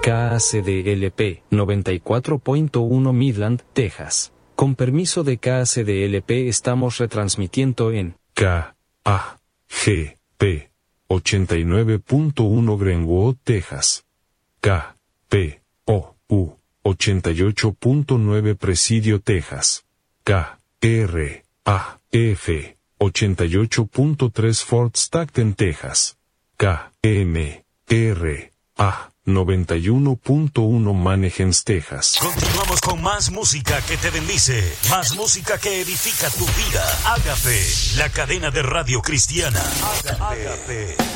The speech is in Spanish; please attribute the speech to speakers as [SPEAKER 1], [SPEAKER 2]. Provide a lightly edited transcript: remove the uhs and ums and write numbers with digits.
[SPEAKER 1] KACDLP 94.1 Midland, Texas. Con permiso de KACDLP estamos retransmitiendo en KAGP 89.1 Greenwood, Texas. KPOU 88.9 Presidio, Texas. KRAF 88.3 Fort Stockton, Texas. KMRA 91.1 Mannheim, Texas.
[SPEAKER 2] Continuamos con más música que te bendice, más música que edifica tu vida. Ágape, la cadena de radio cristiana. Ágape.